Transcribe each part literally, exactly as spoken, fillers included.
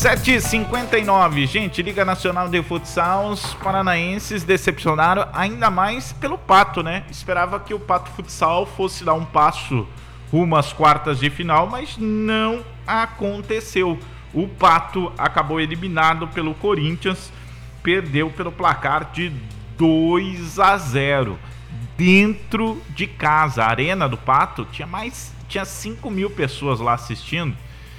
sete e cinquenta e nove, gente, Liga Nacional de Futsal, os paranaenses decepcionaram ainda mais pelo Pato, né? Esperava que o Pato Futsal fosse dar um passo rumo às quartas de final, mas não aconteceu. O Pato acabou eliminado pelo Corinthians, perdeu pelo placar de dois a zero, dentro de casa. A arena do Pato tinha mais, tinha cinco mil pessoas lá assistindo,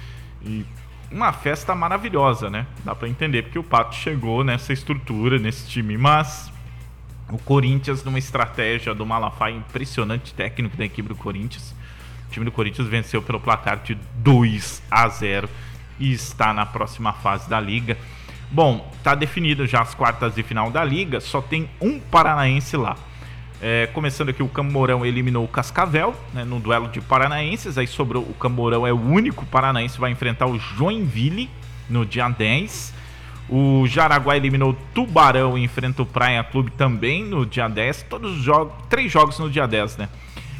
e uma festa maravilhosa, né? Dá pra entender porque o Pato chegou nessa estrutura, nesse time, mas o Corinthians, numa estratégia do Malafaia, impressionante técnico da equipe do Corinthians, o time do Corinthians venceu pelo placar de dois a zero e está na próxima fase da Liga. Bom, tá definido já as quartas de final da Liga, só tem um paranaense lá. É, começando aqui, o Camorão eliminou o Cascavel, né, no duelo de paranaenses. Aí sobrou o Camorão, é o único paranaense, vai enfrentar o Joinville no dia dez. O Jaraguá eliminou o Tubarão e enfrenta o Praia Clube também no dia dez. Todos os jogos, três jogos no dia dez, né?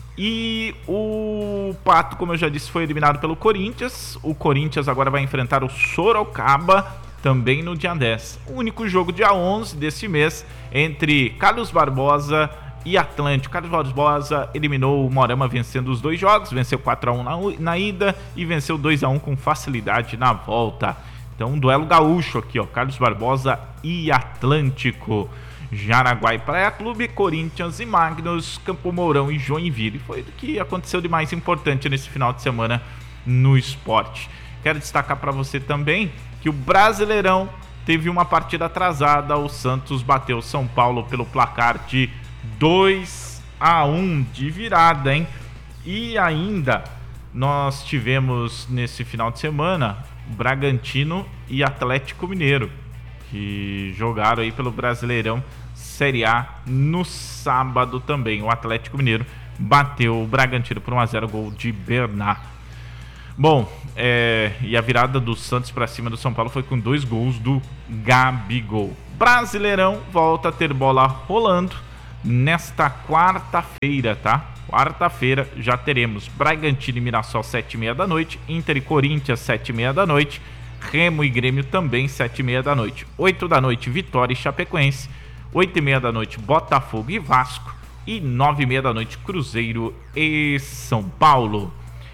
E o Pato, como eu já disse, foi eliminado pelo Corinthians. O Corinthians agora vai enfrentar o Sorocaba também no dia dez. O único jogo dia onze desse mês entre Carlos Barbosa e Atlântico. Carlos Barbosa eliminou o Moarama vencendo os dois jogos, venceu quatro a um na, na ida e venceu dois a um com facilidade na volta. Então um duelo gaúcho aqui, ó, Carlos Barbosa e Atlântico. Jaraguá e Praia Clube, Corinthians e Magnus, Campo Mourão e Joinville. Foi o que aconteceu de mais importante nesse final de semana no esporte. Quero destacar para você também que o Brasileirão teve uma partida atrasada. O Santos bateu o São Paulo pelo placar de dois a um de virada, hein? E ainda nós tivemos nesse final de semana Bragantino e Atlético Mineiro, que jogaram aí pelo Brasileirão Série A no sábado também. O Atlético Mineiro bateu o Bragantino por um a zero, gol de Bernard. Bom, é, e a virada do Santos para cima do São Paulo foi com dois gols do Gabigol. Brasileirão volta a ter bola rolando nesta quarta-feira, tá? Quarta-feira já teremos Bragantino e Mirassol sete e meia da noite, Inter e Corinthians sete e meia da noite, Remo e Grêmio também sete e meia da noite, oito da noite Vitória e Chapecoense, oito e meia da noite Botafogo e Vasco e nove e meia da noite Cruzeiro e São Paulo.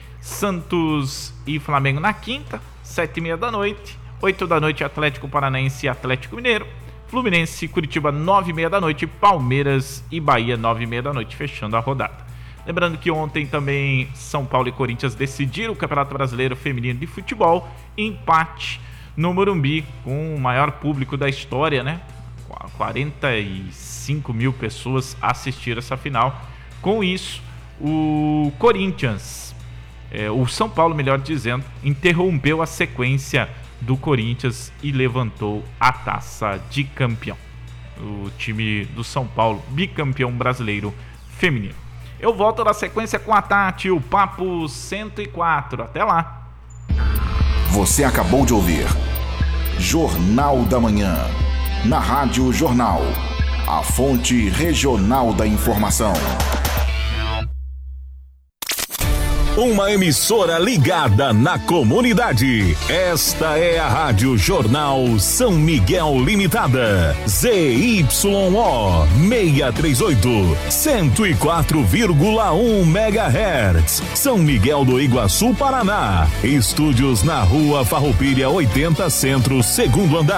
Santos e Flamengo na quinta, sete e meia da noite, oito da noite Atlético Paranaense e Atlético Mineiro, Fluminense e Curitiba nove e meia da noite, Palmeiras e Bahia nove e meia da noite, fechando a rodada. Lembrando que ontem também São Paulo e Corinthians decidiram o Campeonato Brasileiro Feminino de Futebol, empate no Morumbi, com o maior público da história, né? quarenta e cinco mil pessoas assistiram essa final. Com isso, o Corinthians, é, o São Paulo, melhor dizendo, interrompeu a sequência do Corinthians e levantou a taça de campeão. O time do São Paulo, bicampeão brasileiro feminino. Eu volto na sequência com a Tati, o Papo cento e quatro. Até lá. Você acabou de ouvir Jornal da Manhã, na Rádio Jornal, a fonte regional da informação. Uma emissora ligada na comunidade. Esta é a Rádio Jornal São Miguel Limitada. Z Y O seiscentos e trinta e oito, cento e quatro vírgula um megahertz. São Miguel do Iguaçu, Paraná. Estúdios na Rua Farroupilha oitenta, Centro, segundo andar.